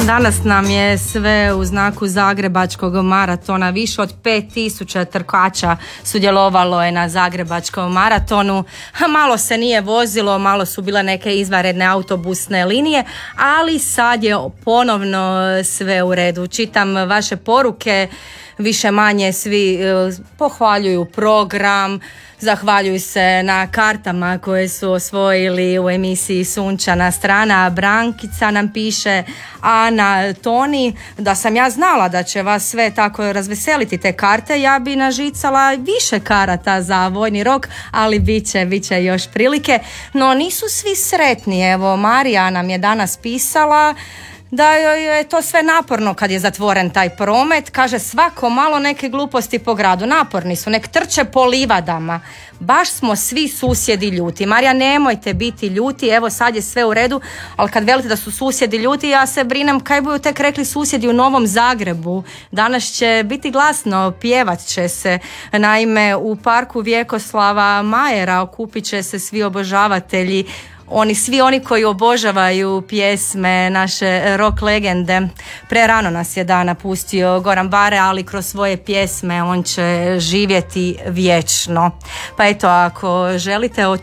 Danas nam je sve u znaku Zagrebačkog maratona. Više od 5000 trkača sudjelovalo je na Zagrebačkom maratonu. Malo se nije vozilo, malo su bile neke izvanredne autobusne linije, ali sad je ponovno sve u redu. Čitam vaše poruke, više manje svi pohvaljuju program, zahvaljuju se na kartama koje su osvojili u emisiji Sunčana strana. Brankica nam piše, Ana, Toni, da sam ja znala da će vas sve tako razveseliti te karte, ja bi nažicala više karata za vojni rok, ali bit će još prilike. No nisu svi sretni. Evo, Marija nam je danas pisala da joj je to sve naporno kad je zatvoren taj promet. Kaže, svako malo neke gluposti po gradu, naporni su, nek trče po livadama. Baš smo svi susjedi ljuti. Marija, nemojte biti ljuti, evo sad je sve u redu, ali kad velite da su susjedi ljuti, ja se brinem kaj budu tek rekli susjedi u Novom Zagrebu. Danas će biti glasno, pjevat će se. Naime, u parku Vjekoslava Majera okupit će se svi obožavatelji, svi oni koji obožavaju pjesme naše rock legende. Prerano nas je da napustio Goran Bare, ali kroz svoje pjesme on će živjeti vječno. Pa eto, ako želite